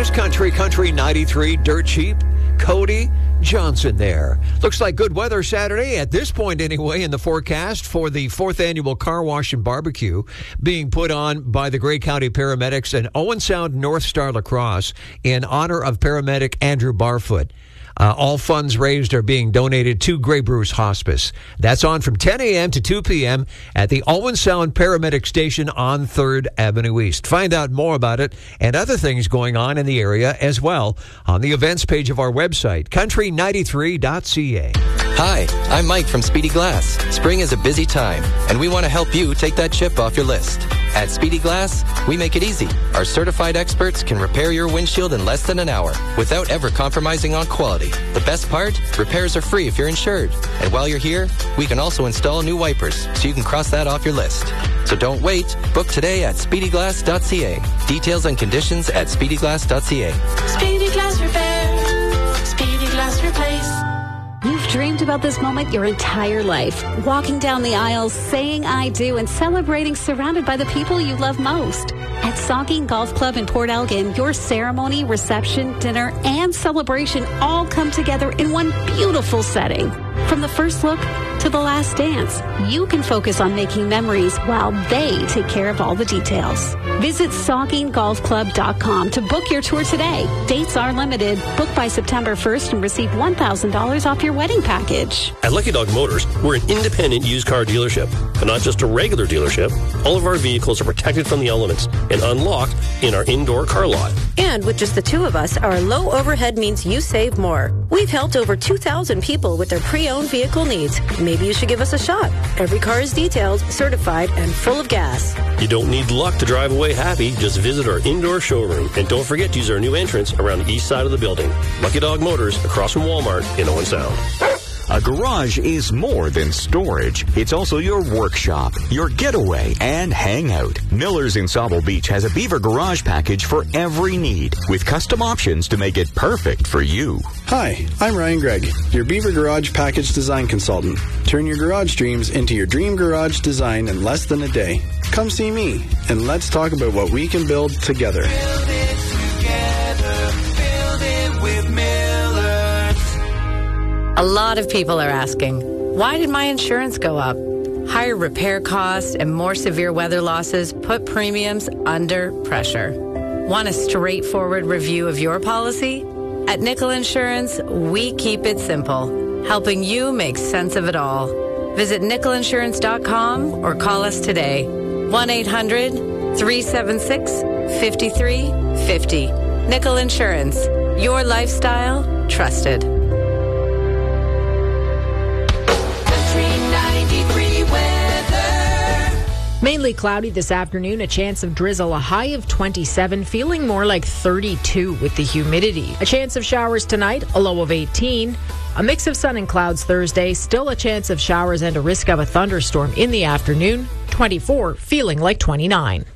Here's Country 93 Dirt Cheap, Cody Johnson there. Looks like good weather Saturday at this point anyway in the forecast for the 4th annual Car Wash and Barbecue being put on by the Grey County Paramedics and Owen Sound North Star Lacrosse in honor of paramedic Andrew Barfoot. All funds raised are being donated to Grey Bruce Hospice. That's on from 10 a.m. to 2 p.m. at the Owen Sound Paramedic Station on 3rd Avenue East. Find out more about it and other things going on in the area as well on the events page of our website, country93.ca. Hi, I'm Mike from Speedy Glass. Spring is a busy time, and we want to help you take that chip off your list. At Speedy Glass, we make it easy. Our certified experts can repair your windshield in less than an hour without ever compromising on quality. The best part? Repairs are free if you're insured. And while you're here, we can also install new wipers so you can cross that off your list. So don't wait. Book today at speedyglass.ca. Details and conditions at speedyglass.ca. Speedy Glass Repair. Speedy Glass Replace. You've dreamed about this moment your entire life. Walking down the aisles, saying I do, and celebrating surrounded by the people you love most. At Sauking Golf Club in Port Elgin, your ceremony, reception, dinner, and celebration all come together in one beautiful setting. From the first look to the last dance, you can focus on making memories while they take care of all the details. Visit SaukingGolfClub.com to book your tour today. Dates are limited. Book by September 1st and receive $1,000 off your wedding package. At Lucky Dog Motors, we're an independent used car dealership, but not just a regular dealership. All of our vehicles are protected from the elements and unlocked in our indoor car lot. And with just the two of us, our low overhead means you save more. We've helped over 2,000 people with their pre-owned vehicle needs. Maybe you should give us a shot. Every car is detailed, certified, and full of gas. You don't need luck to drive away happy. Just visit our indoor showroom. And don't forget to use our new entrance around the east side of the building. Lucky Dog Motors, across from Walmart in Owen Sound. A garage is more than storage. It's also your workshop, your getaway, and hangout. Miller's in Sauble Beach has a Beaver Garage package for every need, with custom options to make it perfect for you. Hi, I'm Ryan Gregg, your Beaver Garage package design consultant. Turn your garage dreams into your dream garage design in less than a day. Come see me, and let's talk about what we can build together. Build it together. Build it with Millers. A lot of people are asking, why did my insurance go up? Higher repair costs and more severe weather losses put premiums under pressure. Want a straightforward review of your policy? At Nickel Insurance, we keep it simple, helping you make sense of it all. Visit nickelinsurance.com or call us today. 1-800-376-5350. Nickel Insurance. Your lifestyle, trusted. Country 93 weather. Mainly cloudy this afternoon, a chance of drizzle, a high of 27, feeling more like 32 with the humidity. A chance of showers tonight, a low of 18. A mix of sun and clouds Thursday, still a chance of showers and a risk of a thunderstorm in the afternoon, 24, feeling like 29.